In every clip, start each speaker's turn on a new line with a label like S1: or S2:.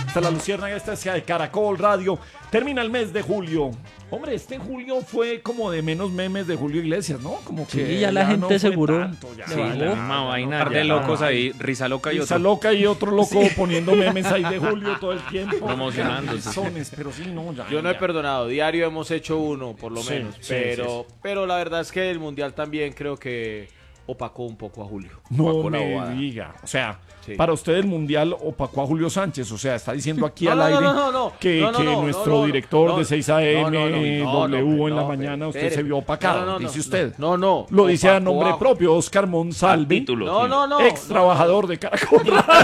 S1: Esta es La Luciérnaga, esta es de Caracol Radio. Termina el mes de julio. Hombre, este julio fue como de menos memes de Julio Iglesias, ¿no? Como que
S2: sí, ya la gente
S1: no fue
S2: seguro.
S1: tanto, ya.
S2: Sí,
S1: Sí,
S2: la
S3: misma vaina.
S4: Un par de locos ahí, risa loca y
S1: Risa
S4: otro.
S1: loca y otro loco poniendo memes ahí de Julio todo el tiempo.
S3: Promocionándose.
S1: Sones, pero sí, no, ya.
S4: Yo no he
S1: ya.
S4: perdonado, diario hemos hecho uno, por lo
S1: Sí,
S4: menos,
S1: sí,
S4: pero la verdad es que el Mundial también creo que opacó un poco a Julio.
S1: No
S4: Opacó la
S1: me
S4: bobada.
S1: diga. O sea,
S4: Sí.
S1: para usted el Mundial opacó a Julio Sánchez. O sea, está diciendo aquí
S4: No,
S1: al
S4: no,
S1: aire
S4: no,
S1: que nuestro director de 6 AM, W en la mañana, usted se vio opacado, dice usted.
S4: No.
S1: Lo dice a
S4: opacó
S1: nombre propio, Oscar Monsalve,
S4: No.
S1: ex trabajador de Caracol.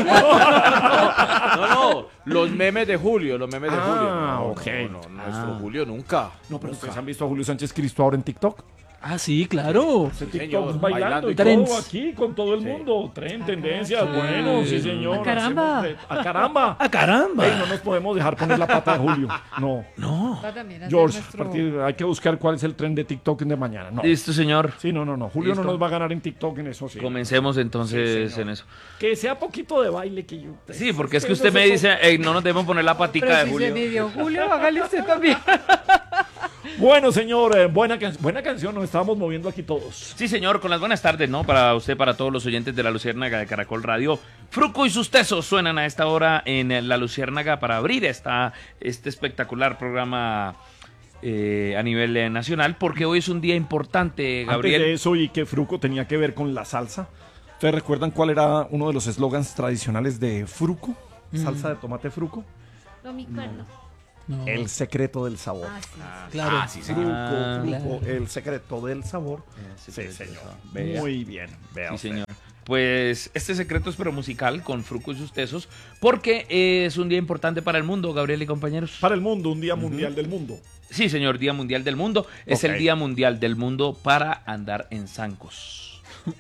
S4: No, los memes de Julio, los memes de Julio. No,
S1: ok.
S4: No, nuestro Julio nunca.
S1: No, pero ustedes han visto a Julio Sánchez Cristo ahora en TikTok.
S2: Ah, sí, claro.
S1: Ese
S4: Sí,
S1: TikTok
S4: señor,
S1: bailando y
S2: Trends.
S1: todo aquí con todo el mundo. Tren, tendencias, bueno, sí señor.
S2: ¡A caramba!
S1: ¡A caramba!
S2: ¡Ah, caramba!
S1: Ey, no nos podemos dejar poner la pata de Julio. No. George, hay que buscar cuál es el tren de TikTok de mañana. No.
S3: Listo, señor.
S1: Sí, no. Julio
S3: Listo.
S1: no nos va a ganar en TikTok en eso, sí.
S3: Comencemos entonces
S1: Sí, señor.
S3: en eso.
S1: Que sea poquito de baile que yo.
S3: Sí, porque es que usted me dice, no nos debemos poner la patica de Julio.
S2: Julio, hágale usted también.
S1: Bueno, señor, buena canción, nos estábamos moviendo aquí todos.
S3: Sí, señor, con las buenas tardes, ¿no? Para usted, para todos los oyentes de La Luciérnaga de Caracol Radio. Fruco y sus tesos suenan a esta hora en La Luciérnaga para abrir este espectacular programa a nivel nacional, porque hoy es un día importante, Gabriel.
S1: Antes de eso, y que Fruco tenía que ver con la salsa. ¿Ustedes recuerdan cuál era uno de los eslogans tradicionales de Fruco? Salsa de tomate Fruco.
S5: No me acuerdo.
S2: No,
S1: El secreto del sabor.
S2: claro.
S1: Fruco, el secreto del sabor. Sí,
S3: secreto del
S1: señor.
S3: sabor. Vea.
S1: Muy bien. Vea
S3: Sí,
S1: usted.
S3: señor. Pues este secreto es pero musical con Fruco y sus tesos, porque es un día importante para el mundo, Gabriel y compañeros.
S1: Para el mundo, un día mundial del mundo.
S3: Sí, señor, Día Mundial del Mundo. Es
S1: Ok.
S3: el Día Mundial del Mundo para andar en zancos.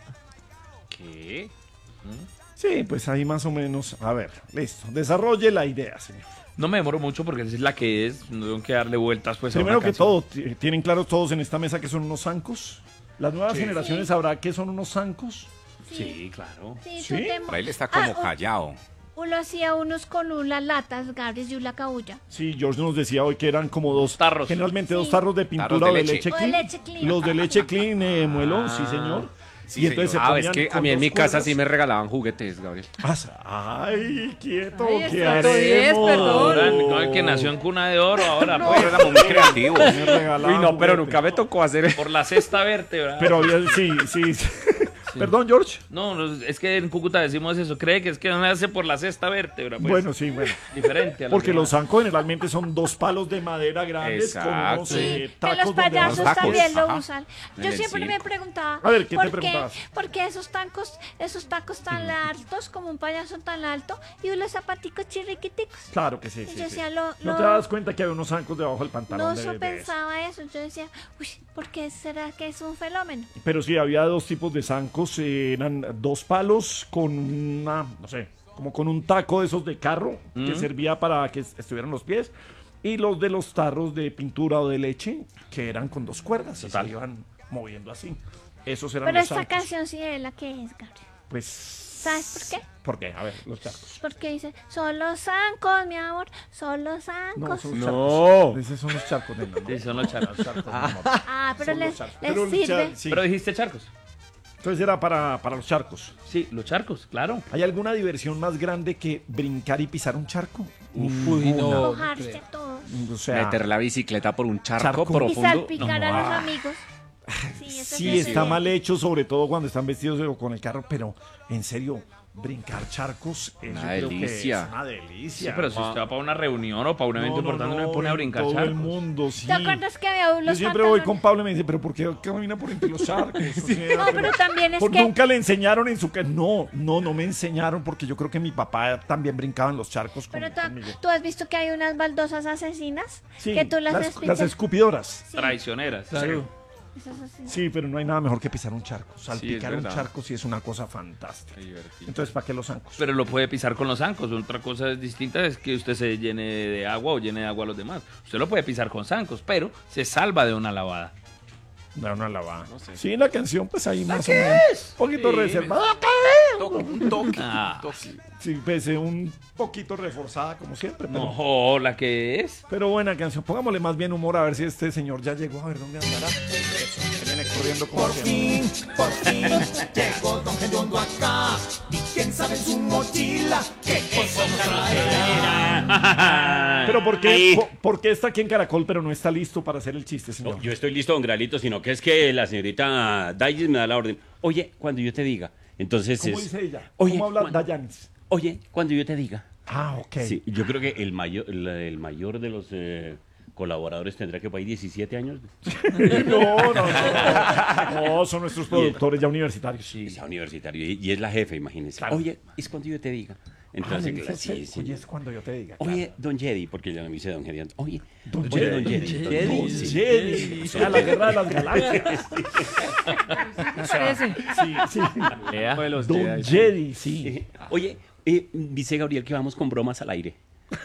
S3: ¿Qué?
S1: Sí, pues ahí más o menos. A ver, listo. Desarrolle la idea, señor.
S3: No me demoro mucho porque es la que es, no tengo que darle vueltas pues a
S1: Primero
S3: una
S1: que
S3: canción.
S1: todo, ¿tienen claros todos en esta mesa que son unos zancos? ¿Las nuevas generaciones sabrán qué son unos zancos?
S3: Sí, claro.
S5: Sí,
S1: ¿Sí?
S5: tú
S6: Él está como callado.
S5: Uno hacía unos con unas latas, Gabriel, y una cabulla.
S1: Sí, George nos decía hoy que eran como dos
S3: Tarros.
S1: generalmente
S5: Sí.
S1: dos tarros de pintura
S6: Tarros de
S1: o de
S6: leche.
S1: leche
S5: O de
S1: clean.
S5: leche clean.
S1: Los de leche clean, muelo, sí señor.
S6: Sí,
S1: y entonces
S6: señor.
S1: se
S4: Es
S1: ponían
S4: que a
S1: con
S4: mí en
S1: dos
S4: mi casa
S1: cuerdas.
S4: sí me regalaban juguetes, Gabriel.
S1: Ay, quieto,
S2: Ay,
S1: ¿qué
S2: estrato 10,
S1: haremos?
S2: perdón.
S3: Ahora, no, el que nació en cuna de oro, ahora
S6: No,
S3: pues,
S6: éramos muy creativos.
S1: Me regalaban
S4: Uy, no, pero
S1: juguete.
S4: nunca me tocó hacer
S3: por la sexta vértebra.
S1: Pero sí. Perdón, George.
S3: No, es que en Cúcuta decimos eso, cree que es que nace por la sexta vértebra, pues.
S1: Bueno, sí, bueno.
S3: Diferente a
S1: Porque los
S3: demás.
S1: zancos generalmente son dos palos de madera grandes con unos
S6: Exacto.
S5: Que
S1: tacos
S5: los
S1: donde
S5: payasos
S6: tacos,
S5: también lo
S6: ajá.
S5: usan.
S6: En
S5: Yo
S6: el
S5: siempre me
S6: circo.
S5: preguntaba,
S1: A ver, ¿qué te
S5: ¿por
S1: preguntabas?
S5: ¿por qué esos tacos tan altos, como un payaso tan alto, y los zapaticos chirriquiticos?
S1: Claro que sí,
S5: Y
S1: sí,
S5: yo
S1: sí.
S5: decía,
S1: ¿No te das cuenta que hay unos zancos debajo del pantalón?
S5: no
S1: de
S5: pensaba eso. Yo decía, uy, ¿por qué será que es un fenómeno?
S1: Pero sí, había dos tipos de zancos. Eran dos palos con una, no sé, como con un taco de esos de carro que servía para que estuvieran los pies. Y los de los tarros de pintura o de leche que eran con dos cuerdas y se iban moviendo así. Esos eran
S5: Pero
S1: los
S5: esta
S1: zancos.
S5: canción sí es la que es, Gabriel.
S1: Pues...
S5: ¿Sabes por qué?
S1: ¿Por qué? A ver, los charcos.
S5: Porque dice, son los zancos, mi amor, son los
S1: No,
S5: zancos.
S1: son los
S4: No.
S1: charcos. Esos son los charcos de mi amor.
S3: Sí, son los charcos.
S1: Los charcos de mi amor.
S5: Ah, pero
S1: Son los
S5: les
S1: charcos. Pero el
S5: sirve.
S1: sí.
S3: Pero dijiste charcos.
S1: Entonces era para los charcos.
S3: Sí, los charcos, claro.
S1: ¿Hay alguna diversión más grande que brincar y pisar un charco?
S2: Uy,
S1: Ninguna.
S2: no.
S5: Mojarse todos.
S1: O sea,
S4: Meter la bicicleta por un charco,
S1: Charco.
S5: Y
S4: profundo.
S5: salpicar
S1: No,
S5: a los
S1: ah.
S5: amigos. Sí, eso
S1: sí
S5: sí
S1: está
S5: se
S1: mal
S5: ve.
S1: hecho, sobre todo cuando están vestidos o con el carro, pero en serio, brincar charcos, eso
S4: Una
S1: creo que
S4: delicia.
S1: es una delicia.
S3: Sí, pero si usted va para una reunión o para un evento importante, no me pone a
S1: en
S3: brincar
S1: todo
S3: charcos.
S1: el mundo, sí.
S5: ¿Te acuerdas que había
S1: Yo
S5: unos
S1: siempre voy con
S5: pantalones?
S1: Pablo y me dice, pero ¿por qué camina por entre los charcos? O sea,
S5: No, pero también es
S1: por-
S5: que...
S1: Nunca le enseñaron en su casa. No me enseñaron porque yo creo que mi papá también brincaba en los charcos
S5: Pero
S1: conmigo.
S5: tú has visto que hay unas baldosas asesinas
S1: Sí,
S5: que tú las
S1: las
S5: despichas.
S1: escupidoras.
S5: Sí,
S3: Traicioneras.
S2: Claro.
S5: esas así.
S1: Sí, pero no hay nada mejor que pisar un charco. Salpicar un
S4: verdad.
S1: charco sí es una cosa fantástica.
S4: Qué divertido.
S1: Entonces, ¿para qué los zancos?
S3: Pero lo puede pisar con los zancos. Otra cosa distinta es que usted se llene de agua o llene de agua a los demás. Usted lo puede pisar con zancos, pero se salva de una lavada.
S1: Da una lavada.
S4: No sé.
S1: Sí, la canción, pues ahí más o menos. Un poquito
S3: Sí,
S1: reservada.
S6: Un toque.
S3: Ah,
S1: Sí, pues un poquito reforzada como siempre. Pero,
S3: no, la que es.
S1: pero buena canción. Pongámosle más bien humor a ver si este señor ya llegó. A ver dónde andará. Eso, que viene corriendo como siempre.
S7: Por fin llegó Don Gediondo acá. Y quién sabe en su mochila qué cosa nos traerá.
S1: Pero ¿por qué está aquí en Caracol pero no está listo para hacer el chiste, señor?
S8: No, yo estoy listo, don Gralito, sino que es que la señorita Dayis me da la orden. Oye, cuando yo te diga. Entonces
S1: ¿Cómo
S8: es...
S1: dice ella?
S8: Oye,
S1: ¿Cómo habla
S8: cuando-
S1: Dayanis?
S8: Oye, cuando yo te diga.
S1: Ah, ok.
S8: Sí, yo creo que el mayor de los colaboradores tendrá que por ahí 17 años.
S1: No, no, son nuestros productores ya universitarios.
S8: Es universitario y es la jefe, imagínese.
S1: Claro.
S8: Oye, es cuando yo te diga.
S1: Ah,
S8: Entonces,
S1: le dice
S8: claro, sí,
S1: usted,
S8: sí.
S1: Oye, es cuando yo te diga.
S8: Oye, don Jedi, porque ya no me dice don Jedi. Oye,
S1: Don
S8: oye,
S1: Jedi.
S8: don Jedi.
S1: Don
S8: Sí.
S1: Jedi. O sea, la guerra de las galaxias.
S2: Parece.
S1: Sí, sí.
S4: Uno de los
S1: Don
S4: Jedi.
S1: Jedi, sí.
S8: Oye, dice Gabriel que vamos con bromas al aire.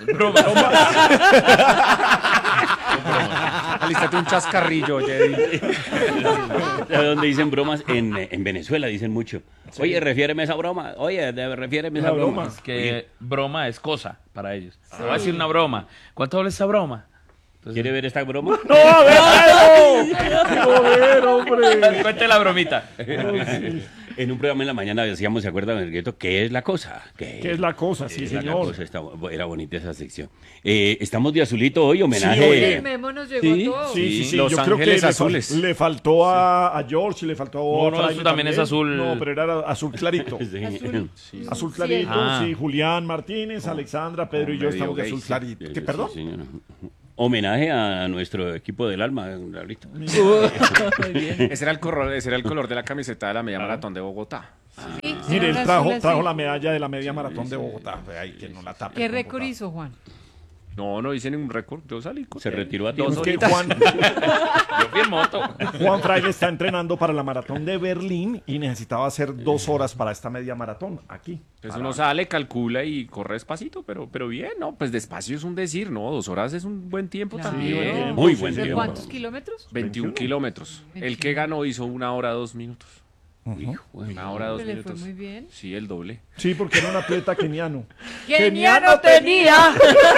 S6: Alístate un chascarrillo, Jedi.
S8: ¿Sabes dónde dicen bromas? En Venezuela dicen mucho. Oye, refiéreme esa broma. Oye, refiéreme esa
S1: Una
S8: broma.
S1: broma.
S3: Es que broma es cosa para ellos. Te voy a decir una broma. ¿Cuánto vale esa broma?
S8: ¿Quiere ver esta broma?
S1: ¡No, a ver, quiero ver, hombre!
S3: Cuente la bromita.
S8: En un programa en la mañana decíamos, ¿se acuerdan, Gueto? ¿Qué es la cosa?
S1: ¿Qué es la cosa? Sí,
S8: es la
S1: señor.
S8: cosa? Era bonita esa sección. Estamos de azulito hoy, homenaje.
S1: oye.
S2: El memo nos llegó a todos.
S1: Sí, sí,
S6: Los
S1: yo creo que
S6: Ángeles
S1: le
S6: Azules.
S1: le faltó a George, le faltó a
S3: No, no,
S1: Fraile
S3: eso también es azul.
S1: No, pero era azul clarito.
S8: Sí.
S1: Azul clarito,
S3: Ah.
S1: sí. Julián Martínez, Alexandra, Pedro y yo
S6: medio
S1: estamos de
S6: gay,
S1: azul
S6: sí.
S1: clarito. ¿Qué,
S8: Sí,
S1: perdón?
S8: señor. Homenaje a nuestro equipo del alma, Gabrielito.
S2: Muy bien.
S6: Ese era el color de la camiseta de la media maratón de Bogotá.
S2: Sí,
S1: Mire, él
S2: azul
S1: trajo,
S2: así.
S1: trajo la medalla de la media maratón de Bogotá. Ay, que no la tape.
S2: ¿Qué récord hizo, Juan?
S6: No hice ningún récord. Yo salí con
S8: Se retiró a
S1: Es
S8: tiempo.
S1: que Juan,
S3: Yo fui en moto.
S1: Juan Fraile está entrenando para la maratón de Berlín y necesitaba hacer 2 horas para esta media maratón aquí.
S6: Pues uno sale, calcula y corre despacito, pero bien, ¿no? Pues despacio es un decir, ¿no? 2 horas es un buen tiempo
S2: Claro.
S6: también.
S2: Sí,
S8: Muy buen
S2: ¿De
S8: tiempo.
S2: cuántos kilómetros?
S6: 21 kilómetros. El que ganó hizo 1 hora 2 minutos.
S8: Hijo de
S6: 1 hora 2
S2: Pues le fue
S6: minutos.
S2: muy bien.
S6: Sí, el doble.
S1: Sí, porque era un atleta keniano.
S2: ¡Keniano tenía!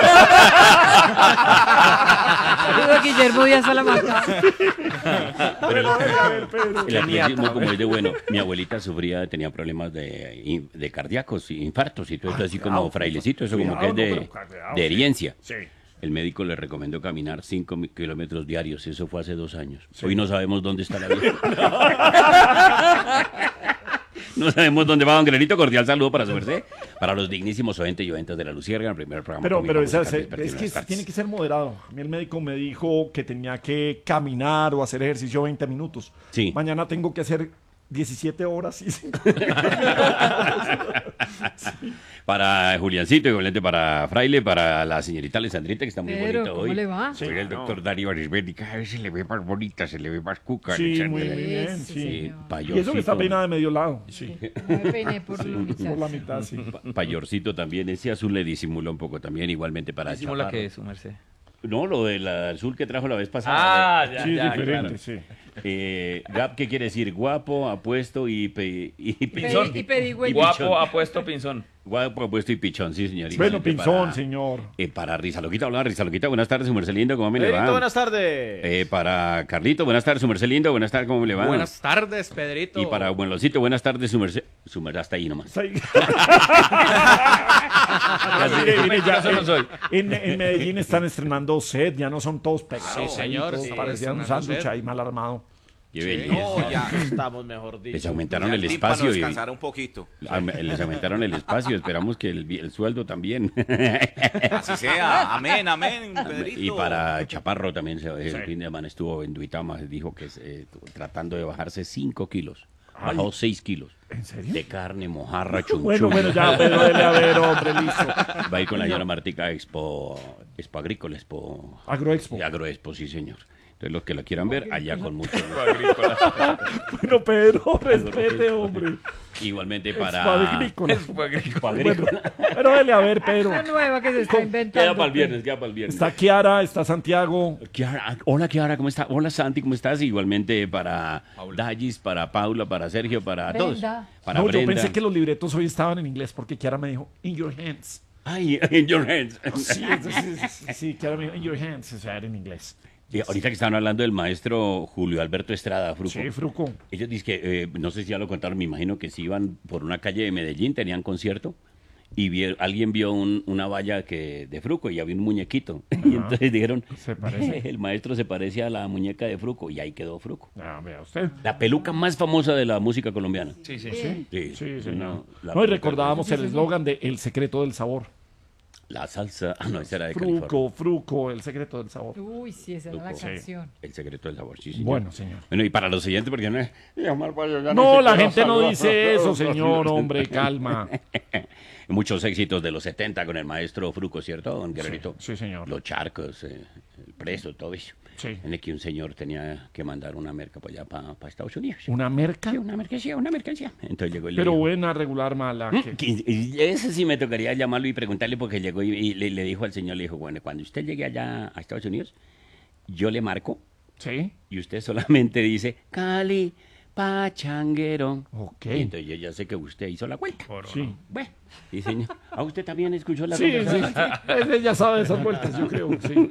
S2: Saludos a Guillermo Díaz Salamanca.
S1: Pero, a ver, Pedro.
S8: El atletismo como es de bueno. Mi abuelita tenía problemas de cardíacos, infartos y todo esto así como frailecito, eso como que es
S1: Cuidado,
S8: de
S1: sí.
S8: herencia.
S1: Sí.
S8: El médico le recomendó caminar 5 kilómetros diarios, eso fue hace 2 años. Hoy no sabemos dónde está la vieja. No sabemos dónde va don Granito. Cordial saludo para su merced, para los dignísimos oyentes y oyentes de la Luciérnaga, el primer programa.
S1: Pero
S8: cómico
S1: esa,
S8: musical
S1: es
S8: vespertino
S1: que
S8: de las tardes.
S1: tiene que ser moderado. A mí el médico me dijo que tenía que caminar o hacer ejercicio 20 minutos.
S8: Sí.
S1: Mañana tengo que hacer 17 horas y 5
S8: Para Juliancito, igualmente para Fraile, para la señorita Alessandrita, que está muy
S2: Pero,
S8: bonita
S2: ¿cómo
S8: hoy.
S2: le va?
S8: Oiga, el doctor Darío Arismendi, cada vez se le ve más bonita, se le ve más cuca.
S1: Sí,
S8: Alexandra.
S1: muy bien,
S2: Eso,
S1: sí.
S2: señor.
S1: Y eso que está peinada de medio lado. Sí.
S2: Me peiné por la mitad.
S1: Por la mitad, sí.
S8: Payorcito también, ese azul le disimula un poco también, igualmente para
S3: Disimula
S8: Chaparro.
S3: que es, su merced.
S8: No, lo del azul que trajo la vez pasada.
S3: Ah, ya,
S1: Sí,
S3: ya,
S1: diferente,
S3: claro.
S1: sí.
S8: Gap, ¿qué quiere decir? Guapo, apuesto y
S3: Pinzón.
S2: Y pedigüeño.
S3: Guapo, apuesto, pinzón.
S8: Guapo, apuesto y pichón, sí, señor.
S1: Bueno,
S8: Igualmente
S1: pinzón,
S8: para-
S1: señor.
S8: Para Risa Loquita, hola Risa Loquita, buenas tardes, su merced lindo, ¿cómo me le va?
S4: Pedrito, buenas tardes.
S8: Para Carlito, buenas tardes, su merced lindo, buenas tardes, ¿cómo le va?
S6: Buenas tardes, Pedrito.
S8: Y para Buenlosito, buenas tardes, su merced hasta ahí nomás.
S1: Está ahí.
S3: Mire,
S1: Mire, ya,
S3: eso no soy.
S1: en Medellín están estrenando set, ya no son todos pegados.
S6: Sí, señor,
S1: Todos
S6: sí,
S1: parecían un
S6: estrenando
S1: sándwich
S6: set.
S1: ahí mal armado.
S8: Qué belleza.
S4: No, ya estamos, mejor
S8: Les
S4: dicho.
S8: aumentaron el
S6: tímpano
S8: espacio y
S6: descansar un poquito.
S8: les aumentaron el espacio, esperamos que el sueldo también.
S6: Así sea. Amén, amén, Pedrito.
S8: Y para Chaparro también, el fin de semana estuvo en Duitama, dijo que tratando de bajarse 5 kilos. Bajó 6 kilos.
S1: ¿En serio?
S8: De carne, mojarra, chunchullo.
S1: Bueno, ya, pero dele a ver, hombre, listo.
S8: Va a ir con la señora Martica a Expo Agrícola,
S1: Agroexpo.
S8: Agroexpo, sí, señor. Entonces, los que lo quieran ver, allá con mucho gusto.
S1: Bueno, Pedro, respete, hombre.
S8: Igualmente
S1: Expo
S8: para...
S1: Agrícola.
S8: Expo
S1: Bueno,
S8: Agrícola.
S1: pero dele a ver, Pedro.
S2: Una nueva que se está inventando.
S8: Queda para el viernes, queda para el viernes.
S1: Está Kiara, está Santiago.
S8: Kiara, hola Kiara, ¿cómo estás? Hola Santi, ¿cómo estás? Igualmente para Dallis, para Paula, para Sergio, para
S2: Brenda.
S8: todos. Para
S1: No,
S8: Brenda.
S1: yo pensé que los libretos hoy estaban en inglés porque Kiara me dijo, in your hands.
S8: Ay, in your hands.
S1: Sí, Kiara me dijo, in your hands, o sea, era en inglés.
S8: Y ahorita que estaban hablando del maestro Julio Alberto Estrada, Fruco.
S1: Sí, Fruco.
S8: Ellos dicen que, no sé si ya lo contaron, me imagino que si iban por una calle de Medellín, tenían concierto, y alguien vio una valla de Fruco y había un muñequito. Y entonces dijeron,
S1: Se parece.
S8: el maestro se parece a la muñeca de Fruco, y ahí quedó Fruco.
S1: Ah, vea usted.
S8: La peluca más famosa de la música colombiana.
S3: Sí, sí.
S8: Sí,
S1: Sí, señor.
S8: la
S1: No, y
S8: peluca-
S1: recordábamos el eslogan de El secreto del sabor.
S8: La salsa, no, esa era de California.
S1: Fruco, el secreto del sabor.
S2: Uy, sí, esa era la
S8: Sí.
S2: canción.
S8: El secreto del sabor, sí, señor.
S1: Bueno, señor.
S8: Bueno, y para los siguientes, porque no es...
S1: No, la gente no dice eso, señor, hombre, calma.
S8: Muchos éxitos de los 70 con el maestro Fruco, ¿cierto, don Guerrerito?
S1: Sí, señor.
S8: Los charcos, el preso, todo eso.
S1: Sí.
S8: En el que un señor tenía que mandar una merca para allá, para Estados Unidos.
S1: ¿Una merca?
S8: Sí, una mercancía. Entonces llegó el
S1: Pero buena, regular, mala.
S8: Ese sí me tocaría llamarlo y preguntarle porque llegó y le dijo al señor, le dijo, bueno, cuando usted llegue allá a Estados Unidos, yo le marco
S1: Sí.
S8: y usted solamente dice, Cali, pachanguero.
S1: Ok.
S8: Y entonces yo ya sé que usted hizo la vuelta.
S1: Sí.
S8: Bueno, sí, señor. ¿A usted también escuchó la
S1: Sí, sí.
S8: conversación?
S1: Él ya sabe esas vueltas, yo creo, sí.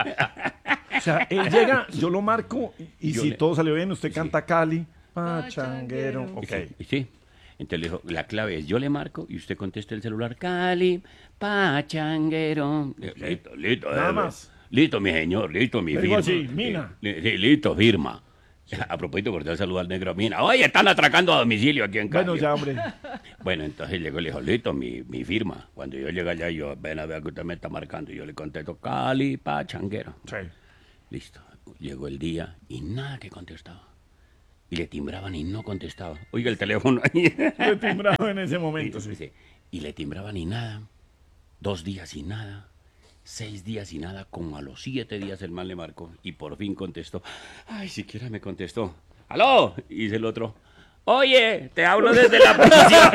S1: O sea, él llega, yo lo marco y
S8: Yo
S1: si
S8: le-
S1: todo salió bien, usted canta Cali, pachanguero. Ok.
S8: Sí. Entonces le dijo, la clave es yo le marco y usted contesta el celular, Cali, pachanguero. Listo.
S1: Nada más.
S8: Listo, mi señor, listo, mi
S1: Le
S8: firma.
S1: digo así, Mina.
S8: Sí, listo, firma. A propósito, corté saludar al negro Mina. Oye, están atracando a domicilio aquí en Cali.
S1: Bueno, ya, hombre.
S8: Bueno, entonces llegó y le dijo, listo, mi firma. Cuando yo llegué allá, yo, ven a ver que usted me está marcando. Y yo le contesto, Cali, pachanguero.
S1: Sí.
S8: Listo. Llegó el día y nada que contestaba. Y le timbraban y no contestaba. Oiga el teléfono ahí.
S1: Le timbrado en ese momento, sí.
S8: Dice, y le timbraban y nada. 2 días y nada. 6 días y nada. Como a los 7 días el man le marcó y por fin contestó. Ay, siquiera me contestó. ¡Aló! Y dice el otro. Oye, te hablo desde la prisión.